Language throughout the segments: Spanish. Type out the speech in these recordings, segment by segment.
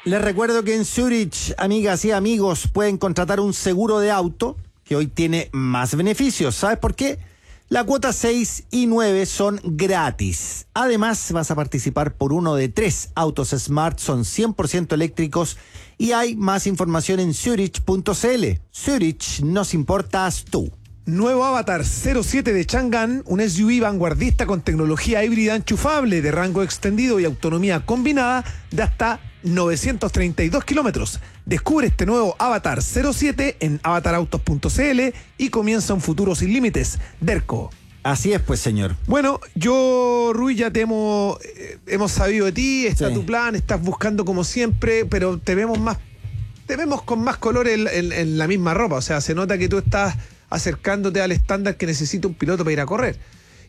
Les recuerdo que en Zurich, amigas y amigos, pueden contratar un seguro de auto que hoy tiene más beneficios. ¿Sabes por qué? La cuota 6 y 9 son gratis. Además, vas a participar por uno de 3 autos Smart, son 100% eléctricos y hay más información en Zurich.cl. Zurich, nos importas tú. Nuevo Avatar 07 de Chang'an, un SUV vanguardista con tecnología híbrida enchufable de rango extendido y autonomía combinada de hasta 932 kilómetros. Descubre este nuevo Avatar 07 en avatarautos.cl y comienza un futuro sin límites. Derco. Así es, pues, señor. Bueno, yo, Rui, ya hemos sabido de ti, está Sí. tu plan, estás buscando como siempre, pero te vemos con más color en la misma ropa. O sea, se nota que tú estás acercándote al estándar que necesita un piloto para ir a correr.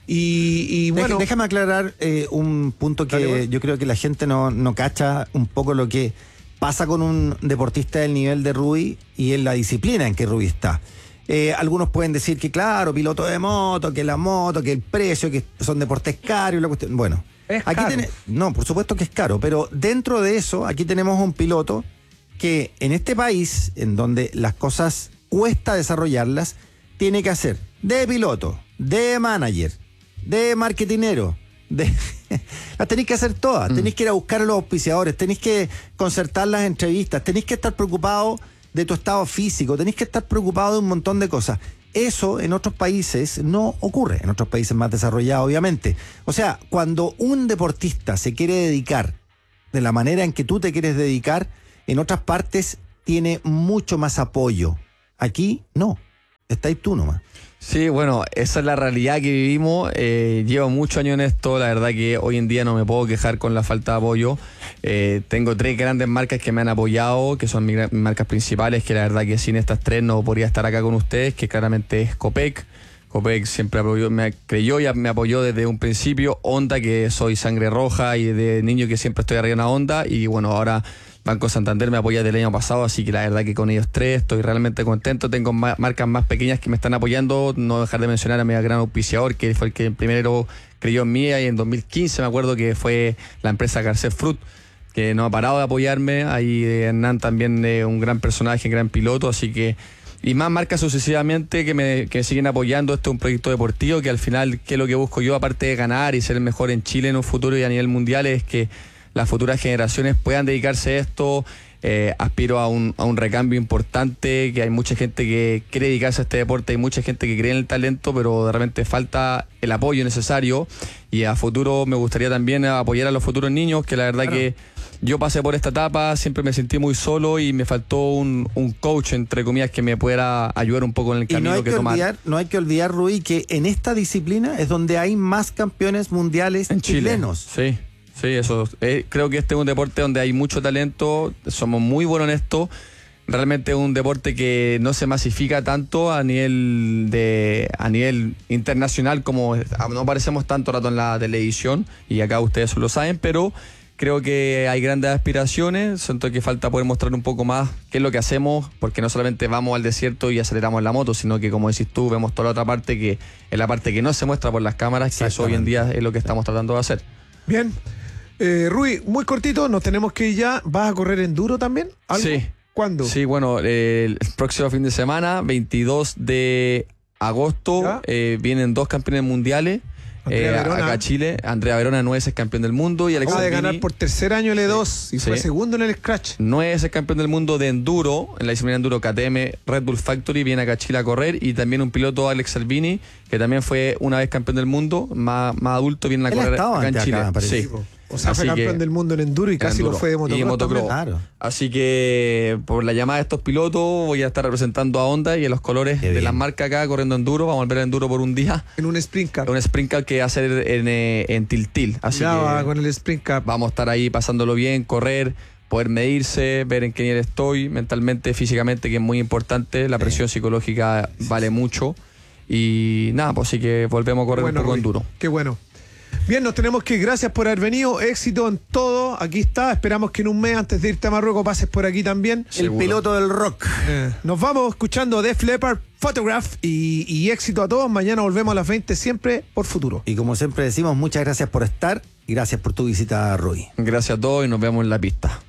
Y bueno, Déjame aclarar un punto que Dale, bueno. yo creo que la gente no cacha un poco lo que pasa con un deportista del nivel de Rui y en la disciplina en que Rui está. Algunos pueden decir que claro, piloto de moto, que la moto, que el precio, que son deportes caros y la cuestión. Bueno, Es aquí caro. no, por supuesto que es caro, pero dentro de eso, aquí tenemos un piloto que en este país, en donde las cosas cuesta desarrollarlas, tiene que hacer de piloto, de manager, de marketinero, las tenéis que hacer todas. Tenéis que ir a buscar a los auspiciadores, tenéis que concertar las entrevistas, tenéis que estar preocupado de tu estado físico, tenéis que estar preocupado de un montón de cosas. Eso en otros países no ocurre, en otros países más desarrollados, obviamente. O sea, cuando un deportista se quiere dedicar de la manera en que tú te quieres dedicar, en otras partes tiene mucho más apoyo. Aquí no, está ahí tú nomás. Sí, bueno, esa es la realidad que vivimos. Llevo muchos años en esto. La verdad que hoy en día no me puedo quejar con la falta de apoyo. Tengo 3 grandes marcas que me han apoyado, que son mis marcas principales, que la verdad que sin estas 3 no podría estar acá con ustedes, que claramente es Copec. Copec siempre me creyó y me apoyó desde un principio. Honda, que soy sangre roja y de niño que siempre estoy arriba en la Honda. Y bueno, ahora Banco Santander me apoya desde el año pasado, así que la verdad que con ellos 3 estoy realmente contento. Tengo marcas más pequeñas que me están apoyando, no dejar de mencionar a mi gran auspiciador, que fue el que primero creyó en mí, y en 2015 me acuerdo que fue la empresa Garcés Fruit, que no ha parado de apoyarme. Ahí Hernán también, un gran personaje, un gran piloto, así que... Y más marcas sucesivamente que me siguen apoyando. Este es un proyecto deportivo que al final, ¿qué es lo que busco yo? Aparte de ganar y ser el mejor en Chile en un futuro y a nivel mundial, es que las futuras generaciones puedan dedicarse a esto. Aspiro a un recambio importante, que hay mucha gente que quiere dedicarse a este deporte, hay mucha gente que cree en el talento, pero de repente falta el apoyo necesario, y a futuro me gustaría también apoyar a los futuros niños, que la verdad que yo pasé por esta etapa, siempre me sentí muy solo y me faltó un coach, entre comillas, que me pudiera ayudar un poco en el camino que tomar. No hay que olvidar, Rui, que en esta disciplina es donde hay más campeones mundiales En Chile, chilenos. sí. Sí, eso. Creo que este es un deporte donde hay mucho talento, somos muy buenos en esto. Realmente es un deporte que no se masifica tanto a nivel internacional, como no aparecemos tanto rato en la televisión, y acá ustedes lo saben, pero creo que hay grandes aspiraciones. Siento que falta poder mostrar un poco más qué es lo que hacemos, porque no solamente vamos al desierto y aceleramos la moto, sino que, como decís tú, vemos toda la otra parte, que es la parte que no se muestra por las cámaras, que eso hoy en día es lo que estamos tratando de hacer. bien. Rui, muy cortito, nos tenemos que ir ya. ¿Vas a correr enduro también? ¿Algo? Sí. ¿Cuándo? Sí, bueno, el próximo fin de semana, 22 de agosto, vienen 2 campeones mundiales acá a Chile. Andrea Verona, 9 veces campeón del mundo, y Alex Acaba de Albini, ganar por tercer año el E2 y fue Sí. segundo en el Scratch. 9 veces campeón del mundo de enduro, en la disciplina enduro KTM Red Bull Factory, viene acá a Chile a correr, y también un piloto, Alex Albini, que también fue una vez campeón del mundo, más adulto, viene a Él ha correr estado acá en antes Chile. acá, parece. Sí. O sea, fue Así campeón que- del mundo en enduro y casi enduro. lo fue de Y motocross. motocross. también. Claro. Así que por la llamada de estos pilotos voy a estar representando a Honda y a los colores Qué de bien. las marcas acá corriendo enduro. Vamos a volver a enduro por un día. En un Sprint Cup. Un sprint car que va a ser en Tiltil. Así Ya que va con el Sprint Cup. vamos a estar ahí pasándolo bien, correr, poder medirse, ver en qué nivel estoy, mentalmente, físicamente, que es muy importante. La presión psicológica vale mucho. Y nada, pues sí que volvemos a correr un poco Rui, enduro. Qué bueno. Bien, nos tenemos que ir. Gracias por haber venido. Éxito en todo. Aquí está. Esperamos que en un mes, antes de irte a Marruecos, pases por aquí también. El Seguro. piloto del rock. Nos vamos escuchando Def Leppard, Photograph, y éxito a todos. Mañana volvemos a las 20, siempre por Futuro. Y como siempre decimos, muchas gracias por estar y gracias por tu visita, Rui. Gracias a todos y nos vemos en la pista.